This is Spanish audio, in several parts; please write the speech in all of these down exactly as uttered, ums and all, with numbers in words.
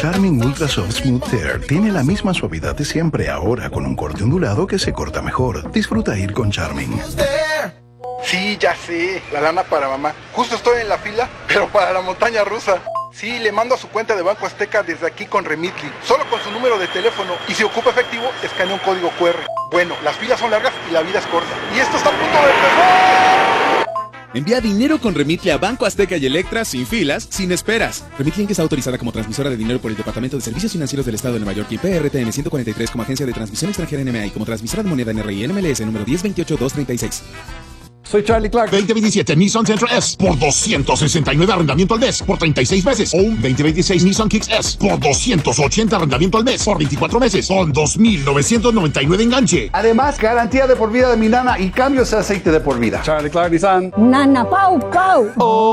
Charming Ultra Soft Smooth Tear tiene la misma suavidad de siempre, ahora con un corte ondulado que se corta mejor. Disfruta ir con Charming. Sí, ya sé, la lana para mamá. Justo estoy en la fila, pero para la montaña rusa. Sí, le mando a su cuenta de Banco Azteca desde aquí con Remitly, solo con su número de teléfono, y si ocupa efectivo, escanea un código cu erre. Bueno, las filas son largas y la vida es corta. Y esto está a punto de empezar. Envía dinero con Remitly a Banco Azteca y Electra sin filas, sin esperas. Remitly Inc está autorizada como transmisora de dinero por el Departamento de Servicios Financieros del Estado de Nueva York y P R T N ciento cuarenta y tres como agencia de transmisión extranjera N M A y como transmisora de moneda N R I N M L S número diez veintiocho dos treinta y seis. Soy Charlie Clark. veinte veintisiete Nissan Sentra S por doscientos sesenta y nueve arrendamiento al mes por treinta y seis meses. O un veinte veintiséis Nissan Kicks S por doscientos ochenta arrendamiento al mes por veinticuatro meses con dos mil novecientos noventa y nueve enganche. Además, garantía de por vida de mi nana y cambios de aceite de por vida. Charlie Clark Nissan. Nana Pau Pau.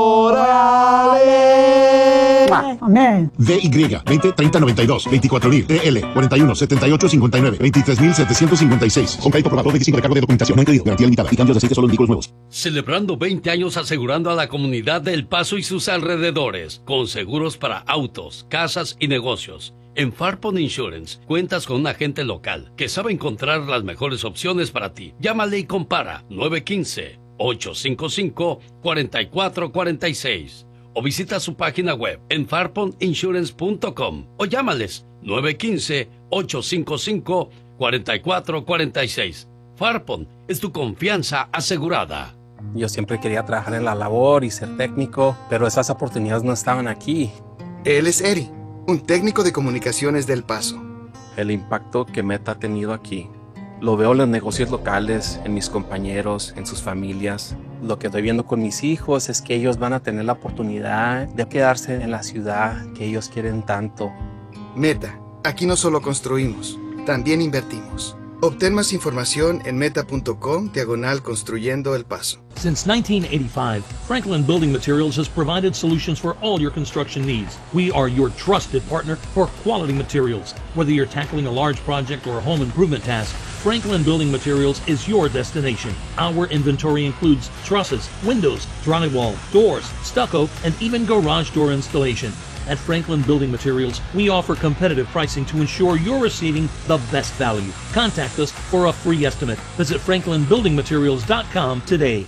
¡Órale! Amén. D Y veinte treinta noventa y dos veinticuatro mil T L cuarenta y uno setenta y ocho cincuenta y nueve veintitrés mil setecientos cincuenta y seis. Con crédito probador veinticinco de cargo de documentación no incluido. Garantía limitada y cambios de aceite solo en vehículos nuevos. Celebrando veinte años asegurando a la comunidad de El Paso y sus alrededores con seguros para autos, casas y negocios. En Farpon Insurance cuentas con un agente local que sabe encontrar las mejores opciones para ti. Llámale y compara nueve uno cinco, ocho cinco cinco, cuatro cuatro cuatro seis o visita su página web en farpon insurance punto com o llámales nueve uno cinco, ocho cinco cinco, cuatro cuatro cuatro seis. Farpon es tu confianza asegurada. Yo siempre quería trabajar en la labor y ser técnico, pero esas oportunidades no estaban aquí. Él es Eri, un técnico de comunicaciones del Paso. El impacto que Meta ha tenido aquí lo veo en los negocios locales, en mis compañeros, en sus familias. Lo que estoy viendo con mis hijos es que ellos van a tener la oportunidad de quedarse en la ciudad que ellos quieren tanto. Meta, aquí no solo construimos, también invertimos. Obtén más información en meta punto com diagonal construyendo El Paso. Since nineteen eighty-five, Franklin Building Materials has provided solutions for all your construction needs. We are your trusted partner for quality materials. Whether you're tackling a large project or a home improvement task, Franklin Building Materials is your destination. Our inventory includes trusses, windows, drywall, doors, stucco, and even garage door installation. At Franklin Building Materials, we offer competitive pricing to ensure you're receiving the best value. Contact us for a free estimate. Visit franklin building materials dot com today.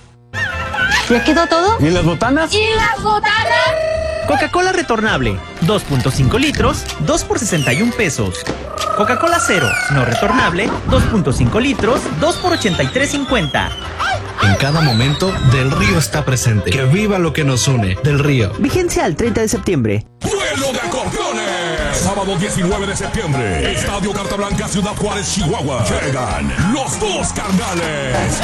¿Ya quedó todo? ¿Y las botanas? ¿Y las botanas? Coca-Cola retornable, dos punto cinco litros, dos por sesenta y un pesos. Coca-Cola cero, no retornable, dos punto cinco litros, dos por ochenta y tres cincuenta. En cada momento, Del Río está presente. Que viva lo que nos une. Del Río. Vigencia al treinta de septiembre. ¡Duelo de acordeones! Sábado diecinueve de septiembre. Estadio Carta Blanca, Ciudad Juárez, Chihuahua. Llegan los dos carnales.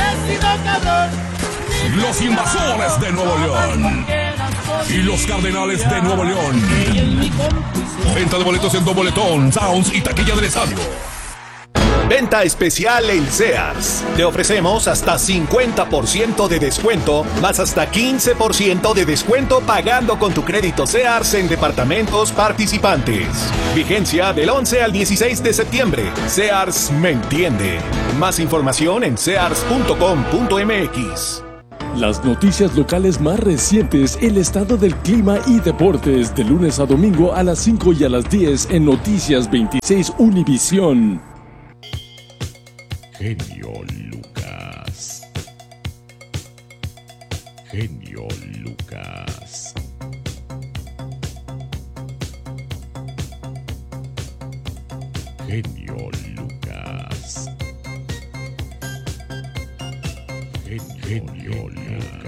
Los Invasores de Nuevo León. Y los Cardenales de Nuevo León. Venta de boletos en Doboletón, Sounds y taquilla del estadio. Venta especial en Sears. Te ofrecemos hasta cincuenta por ciento de descuento, más hasta quince por ciento de descuento pagando con tu crédito Sears en departamentos participantes. Vigencia del once al dieciséis de septiembre. Sears me entiende. Más información en sears punto com punto m x. Las noticias locales más recientes, el estado del clima y deportes, de lunes a domingo a las cinco y a las diez en Noticias veintiséis Univisión. Genio Lucas. Genio Lucas. Genio Lucas. Genio Lucas.